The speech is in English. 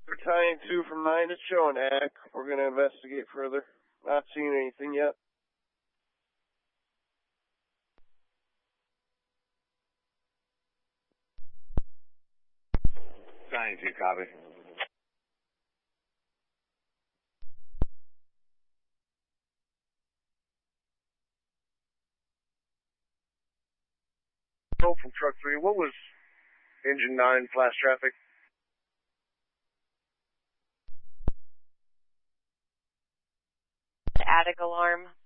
Battalion 2 from 9 is showing ACK. We're going to investigate further. Not seeing anything yet. Battalion 2, copy. From truck 3, what was engine 9 flash traffic? Attic alarm.